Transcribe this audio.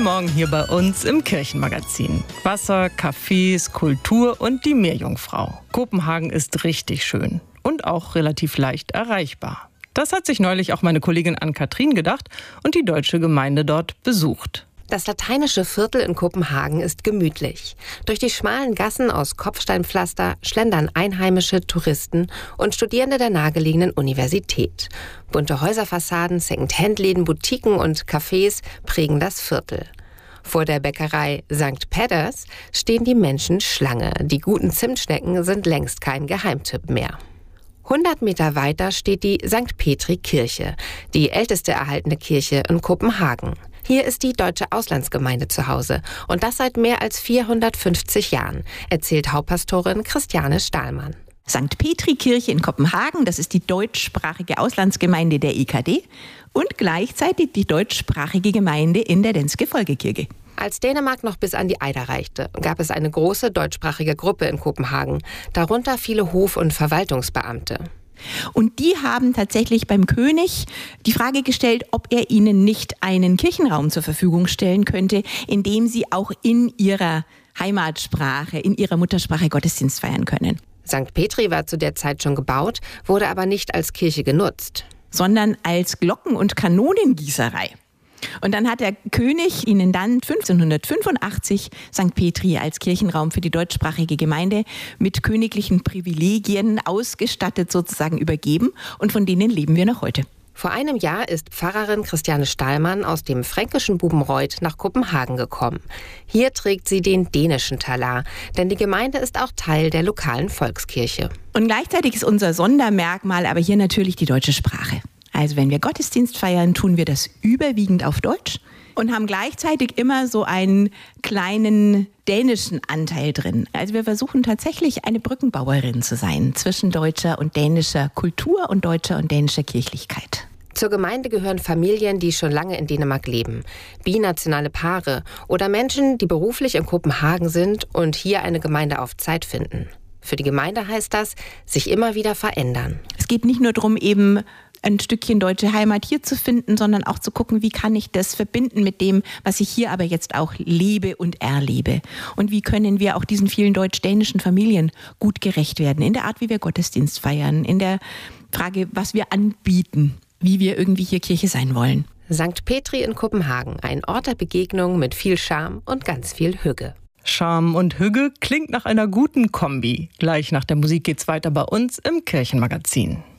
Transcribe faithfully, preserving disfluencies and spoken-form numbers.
Guten Morgen hier bei uns im Kirchenmagazin. Wasser, Cafés, Kultur und die Meerjungfrau. Kopenhagen ist richtig schön und auch relativ leicht erreichbar. Das hat sich neulich auch meine Kollegin Ann-Kathrin gedacht und die deutsche Gemeinde dort besucht. Das lateinische Viertel in Kopenhagen ist gemütlich. Durch die schmalen Gassen aus Kopfsteinpflaster schlendern einheimische Touristen und Studierende der nahegelegenen Universität. Bunte Häuserfassaden, Second-Hand-Läden, Boutiquen und Cafés prägen das Viertel. Vor der Bäckerei Sankt Pedders stehen die Menschen Schlange. Die guten Zimtschnecken sind längst kein Geheimtipp mehr. hundert Meter weiter steht die Sankt Petri Kirche, die älteste erhaltene Kirche in Kopenhagen. Hier ist die Deutsche Auslandsgemeinde zu Hause und das seit mehr als vierhundertfünfzig Jahren, erzählt Hauptpastorin Christiane Stahlmann. Sankt Petri Kirche in Kopenhagen, das ist die deutschsprachige Auslandsgemeinde der E K D und gleichzeitig die deutschsprachige Gemeinde in der Danske Folkekirke. Als Dänemark noch bis an die Eider reichte, gab es eine große deutschsprachige Gruppe in Kopenhagen, darunter viele Hof- und Verwaltungsbeamte. Und die haben tatsächlich beim König die Frage gestellt, ob er ihnen nicht einen Kirchenraum zur Verfügung stellen könnte, in dem sie auch in ihrer Heimatsprache, in ihrer Muttersprache Gottesdienst feiern können. Sankt Petri war zu der Zeit schon gebaut, wurde aber nicht als Kirche genutzt, sondern als Glocken- und Kanonengießerei. Und dann hat der König ihnen dann fünfzehnhundertfünfundachtzig Sankt Petri als Kirchenraum für die deutschsprachige Gemeinde mit königlichen Privilegien ausgestattet sozusagen übergeben. Und von denen leben wir noch heute. Vor einem Jahr ist Pfarrerin Christiane Stahlmann aus dem fränkischen Bubenreuth nach Kopenhagen gekommen. Hier trägt sie den dänischen Talar, denn die Gemeinde ist auch Teil der lokalen Volkskirche. Und gleichzeitig ist unser Sondermerkmal aber hier natürlich die deutsche Sprache. Also wenn wir Gottesdienst feiern, tun wir das überwiegend auf Deutsch und haben gleichzeitig immer so einen kleinen dänischen Anteil drin. Also wir versuchen tatsächlich eine Brückenbauerin zu sein zwischen deutscher und dänischer Kultur und deutscher und dänischer Kirchlichkeit. Zur Gemeinde gehören Familien, die schon lange in Dänemark leben, binationale Paare oder Menschen, die beruflich in Kopenhagen sind und hier eine Gemeinde auf Zeit finden. Für die Gemeinde heißt das, sich immer wieder verändern. Es geht nicht nur darum, eben ein Stückchen deutsche Heimat hier zu finden, sondern auch zu gucken, wie kann ich das verbinden mit dem, was ich hier aber jetzt auch lebe und erlebe. Und wie können wir auch diesen vielen deutsch-dänischen Familien gut gerecht werden, in der Art, wie wir Gottesdienst feiern, in der Frage, was wir anbieten, wie wir irgendwie hier Kirche sein wollen. Sankt Petri in Kopenhagen, ein Ort der Begegnung mit viel Charme und ganz viel Hügge. Charme und Hügge klingt nach einer guten Kombi. Gleich nach der Musik geht's weiter bei uns im Kirchenmagazin.